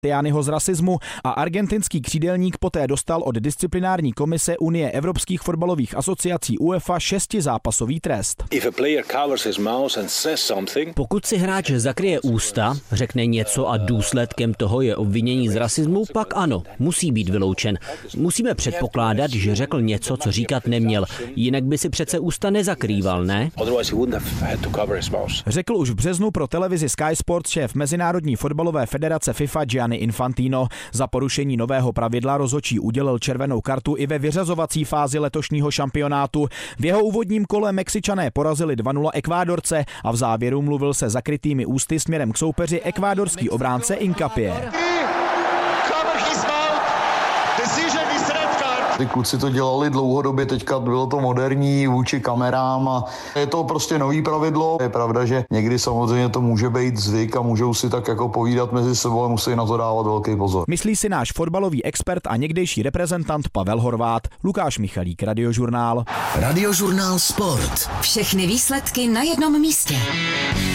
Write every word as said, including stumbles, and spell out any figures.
Tianiho z rasismu a argentinský křídelník poté dostal od disciplinární komise Unie evropských fotbalových asociací UEFA šestizápasový trest. Pokud si hráč zakryje ústa, řekne něco a důsledkem toho je obvinění z rasismu, pak ano, musí být vyloučen. Musíme předpokládat, že řekl něco, co říkat neměl, jinak by si přece ústa nezakrýval, ne? Řekl už v březnu pro televizi Sky Sports šéf Mezinárodní fotbalové federace FIFA Gianni Infantino. Za porušení nového pravidla rozhodčí udělil červenou kartu i ve vyřazovací fázi letošního šampionátu. V jeho úvodním kole Mexičané porazili dva nula Ekvádorce a v závěru mluvil se zakrytými ústy směrem k soupeři ekvádorský obránce Hincapié. Ty kluci to dělali dlouhodobě, teďka bylo to moderní vůči kamerám a je to prostě nový pravidlo. Je pravda, že někdy samozřejmě to může být zvyk a můžou si tak jako povídat mezi sebou a musí na to dávat velký pozor. Myslí si náš fotbalový expert a někdejší reprezentant Pavel Horvát. Lukáš Michalík, Radiožurnál. Radiožurnál Sport. Všechny výsledky na jednom místě.